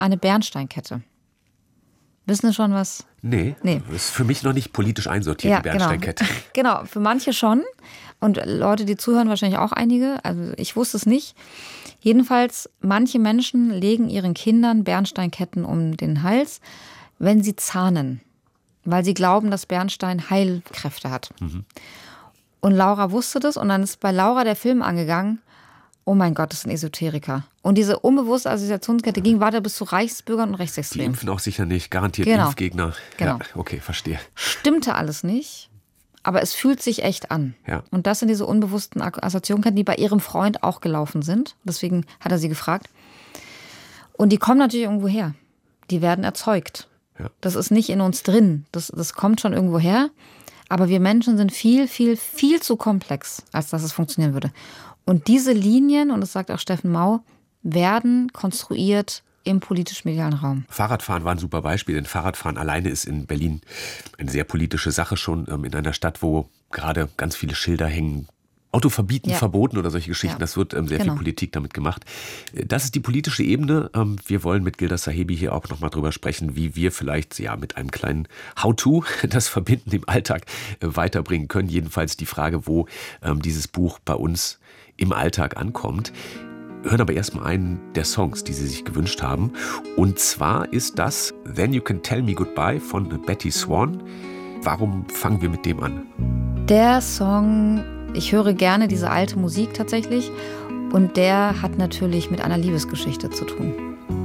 eine Bernsteinkette. Wissen Sie schon was? Nee. Ist für mich noch nicht politisch einsortiert, die Bernsteinkette. Genau, für manche schon. Und Leute, die zuhören, wahrscheinlich auch einige. Also ich wusste es nicht. Jedenfalls, manche Menschen legen ihren Kindern Bernsteinketten um den Hals, wenn sie zahnen. Weil sie glauben, dass Bernstein Heilkräfte hat. Mhm. Und Laura wusste das. Und dann ist bei Laura der Film angegangen. Oh mein Gott, das ist ein Esoteriker. Und diese unbewusste Assoziationskette ging weiter bis zu Reichsbürgern und Rechtsextremen. Die impfen auch sicher nicht, garantiert Genau. Impfgegner. Genau. Ja, okay, verstehe. Stimmte alles nicht, aber es fühlt sich echt an. Ja. Und das sind diese unbewussten Assoziationketten, die bei ihrem Freund auch gelaufen sind. Deswegen hat er sie gefragt. Und die kommen natürlich irgendwo her. Die werden erzeugt. Ja. Das ist nicht in uns drin. Das kommt schon irgendwo her. Aber wir Menschen sind viel, viel, viel zu komplex, als dass es funktionieren würde. Und diese Linien, und das sagt auch Steffen Mau, werden konstruiert im politisch-medialen Raum. Fahrradfahren war ein super Beispiel, denn Fahrradfahren alleine ist in Berlin eine sehr politische Sache schon, in einer Stadt, wo gerade ganz viele Schilder hängen. Auto verbieten, verboten oder solche Geschichten, das wird sehr viel Politik damit gemacht. Das ist die politische Ebene. Wir wollen mit Gilda Sahebi hier auch nochmal drüber sprechen, wie wir vielleicht mit einem kleinen How-to das Verbinden im Alltag weiterbringen können. Jedenfalls die Frage, wo dieses Buch bei uns im Alltag ankommt. Hören aber erstmal einen der Songs, die Sie sich gewünscht haben. Und zwar ist das Then You Can Tell Me Goodbye von Betty Swan. Warum fangen wir mit dem an? Der Song, ich höre gerne diese alte Musik tatsächlich. Und der hat natürlich mit einer Liebesgeschichte zu tun.